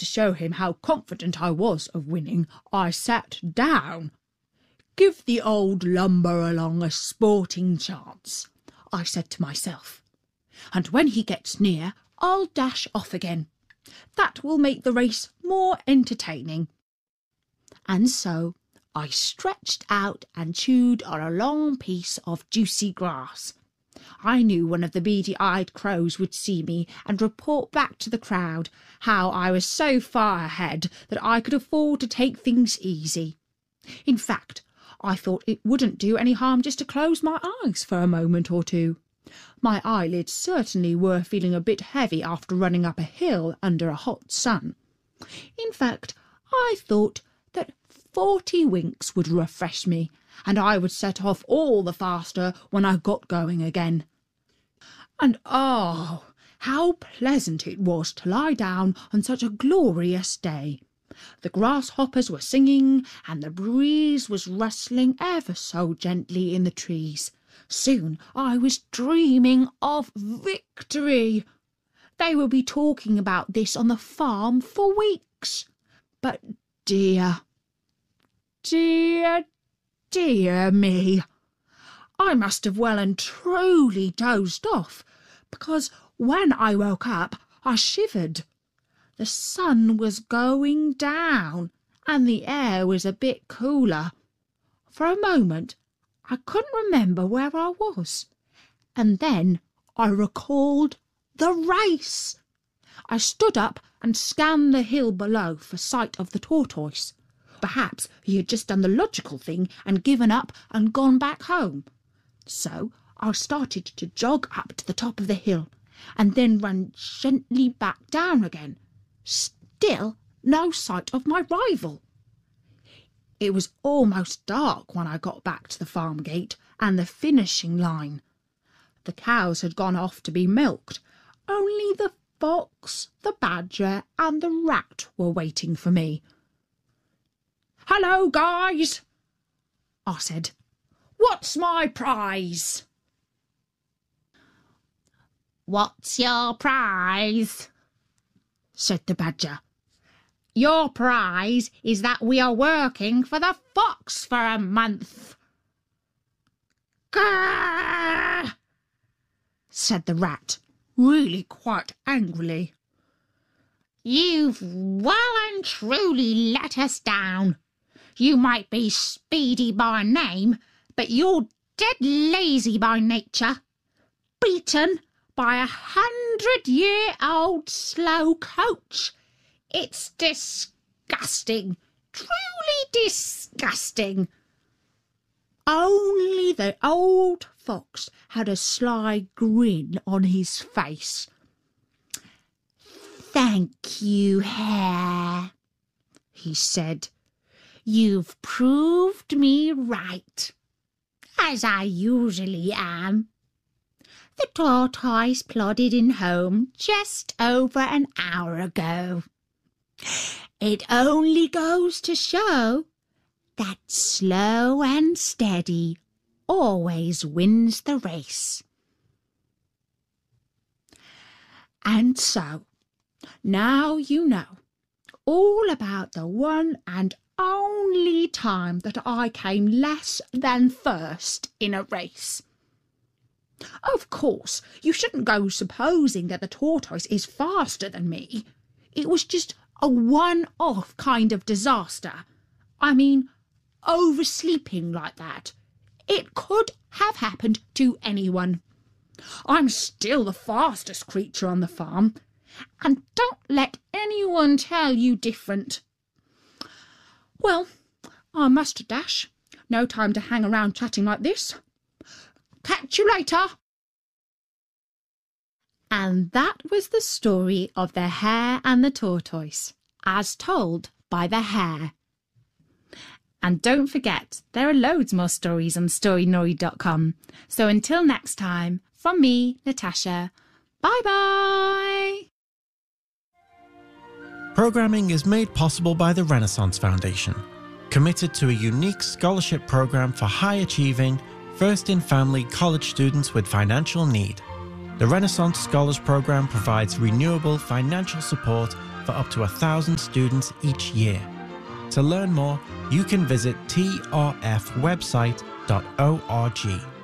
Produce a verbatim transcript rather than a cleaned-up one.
show him how confident I was of winning, I sat down. Give the old lumber along a sporting chance, I said to myself, and when he gets near, I'll dash off again. That will make the race more entertaining. And so I stretched out and chewed on a long piece of juicy grass. I knew one of the beady-eyed crows would see me and report back to the crowd how I was so far ahead that I could afford to take things easy. In fact, I thought it wouldn't do any harm just to close my eyes for a moment or two. My eyelids certainly were feeling a bit heavy after running up a hill under a hot sun. In fact, I thought that forty winks would refresh me, and I would set off all the faster when I got going again. And oh, how pleasant it was to lie down on such a glorious day. The grasshoppers were singing, and the breeze was rustling ever so gently in the trees. Soon I was dreaming of victory. They will be talking about this on the farm for weeks. But dear, dear, dear me, I must have well and truly dozed off, because when I woke up I shivered. The sun was going down, and the air was a bit cooler. For a moment I couldn't remember where I was, and then I recalled the race. I stood up and scanned the hill below for sight of the tortoise. Perhaps he had just done the logical thing and given up and gone back home. So I started to jog up to the top of the hill, and then run gently back down again. Still no sight of my rival. It was almost dark when I got back to the farm gate and the finishing line. The cows had gone off to be milked. Only the fox, the badger, and the rat were waiting for me. "Hello, guys," I said. "What's my prize?" "What's your prize?" said the badger. "Your prize is that we are working for the fox for a month." "Grrr!" said the rat, really quite angrily. "You've well and truly let us down. You might be speedy by name, but you're dead lazy by nature. Beaten by a hundred-year-old slow coach. It's disgusting, truly disgusting." Only the old fox had a sly grin on his face. "Thank you, Hare," he said. "You've proved me right, as I usually am. The tortoise plodded in home just over an hour ago. It only goes to show that slow and steady always wins the race." And so, now you know all about the one and only time that I came less than first in a race. Of course, you shouldn't go supposing that the tortoise is faster than me. It was just a one-off kind of disaster. I mean, oversleeping like that. It could have happened to anyone. I'm still the fastest creature on the farm, and don't let anyone tell you different. Well, I must dash. No time to hang around chatting like this. Catch you later. And that was the story of the Hare and the Tortoise, as told by the Hare. And don't forget, there are loads more stories on story nory dot com. So until next time, from me, Natasha, bye-bye! Programming is made possible by the Renaissance Foundation, committed to a unique scholarship program for high-achieving, first-in-family college students with financial need. The Renaissance Scholars Program provides renewable financial support for up to a thousand students each year. To learn more, you can visit t r f website dot org.